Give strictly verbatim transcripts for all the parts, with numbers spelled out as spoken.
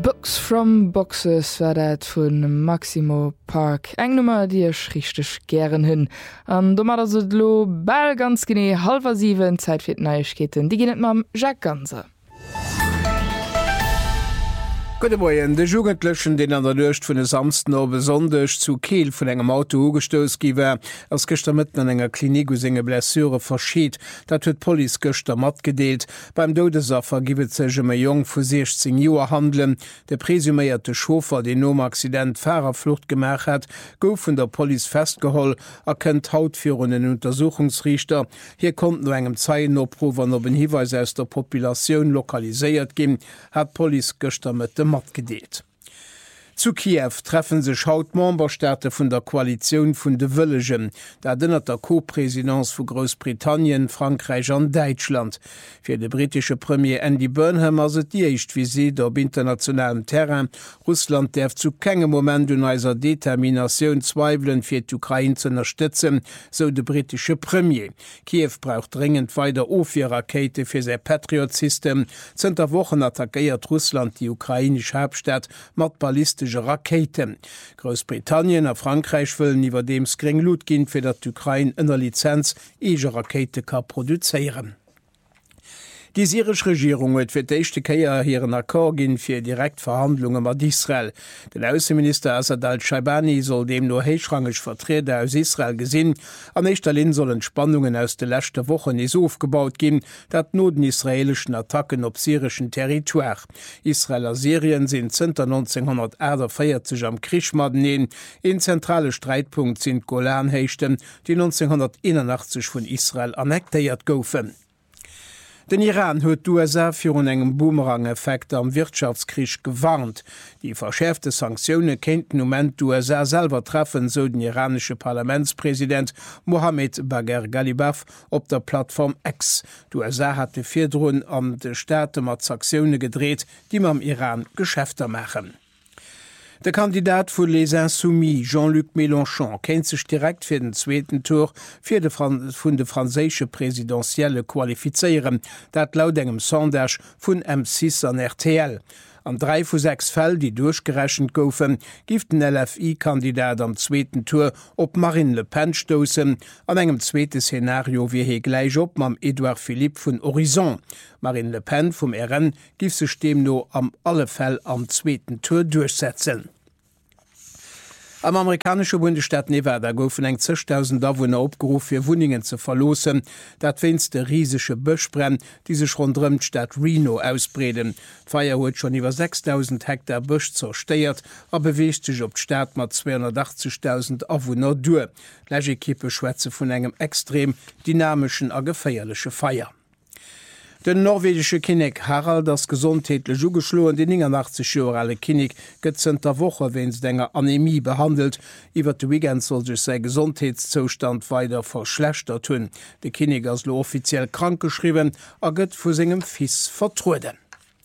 Books from Boxes war dat vun Maximo Park eng Nummer Dir richtig gern hin. An do mat se lo ball ganz gené halber sieben Zeit fir Neichketen. Die ginnet mam Jack Ganser. Moien de Jugendlëchen, den an der Lucht vun de samsten no besonders zu Kiel vun engem Auto ugestoos giwer, ass Gëchter mitten an enger Klinik u senge Blessure verschiet, dat huet Poli Gëchter mat gedeelt. Beim Dodesaffer giwet sege méi Jong vu sechzehn Joer handeln. De presuméierte Schofer, de nom Accident Fahrerflucht gemach hat, gouf vun der Poli festgeholl, erkennt hautfirnen Untersuchungsrichter. Hier kommt no engem Zeienoprover no ben Hiweis aus der Populationun lokaliséiert gin, hat Poli Gëchter met dem mat gedeelt. Zu Kiew treffen sech haut Memberstäte vun der Koalition vun de Wëllegen, der dënnert der Co-Präsidentz vu Großbritannien, Frankreich an Deutschland. Fir de britische Premier Andy Burnham as et Diicht visit op internationalem Terrain. Russland derf zu kegem Moment un eiser Determinationun zweifelen fir d'Ukraine zu unterstützen, so de britische Premier. Kiew braucht dringend weiter Ofir-Rakete fir se Patriot-System. Zter Wochen attackiert Russland die ukrainisch Hauptstadt mat ballistische Raketen. Großbritannien a Frankreich wëllen iwwer dem Skringlut ginn fir dat d'Ukraine ënner Lizenz ege Rakete ka produzéieren. Die syrische Regierung huet fir d'échte Keier hireieren Akkor ginn fir Direktverhandlungen mat Israel. Den Außenminister Assad al-Shaibani soll dem nur héichrangig Vertreter aus Israel gesinn. An Echterlin sollen Spannungen aus de letzte Wochen is aufgebaut ginn, dat no den israelischen Attacken op syrischen Territoire. Israel a Syrien sind zter neunzehnhundertvierzig am Krischmadenen. En zentrale Streitpunkt sind Golanhechten, die neunzehnhunderteinundachtzig vun Israel annektéiert goufen. Den Iran huet d'U S A fir un engem Boomerang-Effekt am Wirtschaftskrieg gewarnt. Die verschärfte Sanktionen kennten im Moment d'U S A selber treffen, so den iranische Parlamentspräsident Mohammed Bagher Ghalibaf op der Plattform X. D'U S A hat de Vierdroen an de Staate mat Sanktionen gedreht, die ma am Iran Geschäfter machen. Der Kandidat vu Les Insoumis, Jean-Luc Mélenchon, kennt sich direkt fir den zweiten Tour fir de vun de franzésche Präsidentielle qualifizieren, dat laut engem Sondage vun M sechs an R T L. An drei vu sechs Fäll, die durchgerechnet goufen, gift den L F I-Kandidat am zweiten Tour op Marine Le Pen stossen, an engem zweite Szenario wie he gleich op mam Edouard Philippe vun Horizon. Marine Le Pen vum R N gif sech dem no am alle Fäll am zweiten Tour durchsetzen. Am amerikanische Bundesstaat Nevada goufen eng zigtausend Awohner opgerufen fir Wuningen zu verlosen, dat winst de riesige Bëschbrenn, die sech rundrem Stadt Reno ausbreden. D'Feier huet schon iwwer sechstausend Hektar Bësch zersteiert, a beweegt sich op d'Staat mat zweihundertachtzigtausend Awohner dur. L'Equipe schwätze vun engem extrem dynamischen a geféierliche Feier. Den norwegische Kinig Harald das gesundtätle Jugeschloen den achtzig Jahre Kinig gezenter Woche wenns denger Anämie behandelt. Iwer de Weekend soll sich sei Gesundheitszustand weiter verschlechtert hunn. De Kinig as lo offiziell krankgeschrieben, a gëtt vu segem Fis vertruden.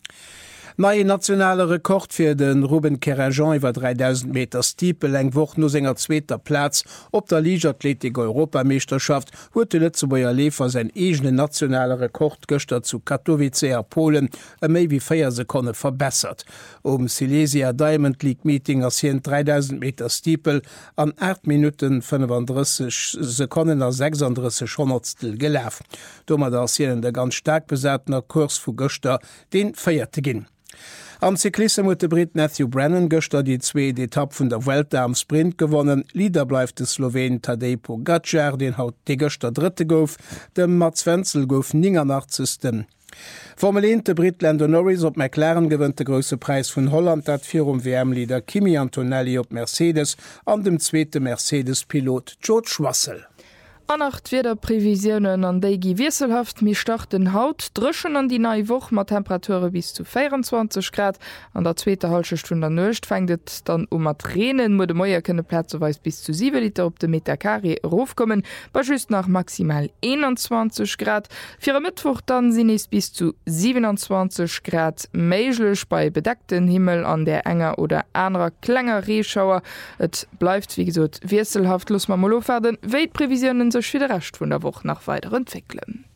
Neue nationale Rekord fir den Ruben Kerajan iwwer dreitausend Meter Stiepel eng woch no senger zweter Platz op der Ligathletik Europameisterschaft huet de Lützebauer Lefer sein egene nationale Rekord gëster zu Katowice a Polen e méi wie vier Sekunden verbessert. Um Silesia Diamond League Meeting ass hien dreitausend Meter Stiepel an acht Minuten fünfunddreißig Sekunden a sechsunddreißig Hundertstel gelaf. Dommer ass hien der ganz stark besätener Kurs vu Gëster den feierte ginn. Am Cyklisse huet de Brit Matthew Brennan gëster die zweet Etapp vun der Welt am Sprint gewonnen. Lieder bleif de Slowen Tadej Pogacar, den haut de Gëster dritte gouf, dem Mats Wenzel gouf neunundachtzigsten Formelente Brit Lando Norris op McLaren gewënnt de grosse Preis vun Holland, dat fir um W M-Lieder Kimi Antonelli op Mercedes an dem zweete Mercedes-Pilot George Russell. Annacht wieder Prävisionen an déi wieselhaft mi starten Haut, drschen an die neii Woch mat Temperature bis zu vierundzwanzig Grad, an der zweite halbe Stunde nøcht fängt dann um mat Tränen, mo de Moier kënne Plätzeweis bis zu sieben Liter op de Metakari raufkommen, bei just nach maximal einundzwanzig Grad. Für Mittwoch dann sinn es bis zu siebenundzwanzig Grad méiglech bei bedeckten Himmel an der enger oder anderer klenger Reschauer. Et bleibt wie gesot wieselhaft los ma Moloferden, Weltprävisionen sech wieder recht vun der Woche nach weiter entwickeln.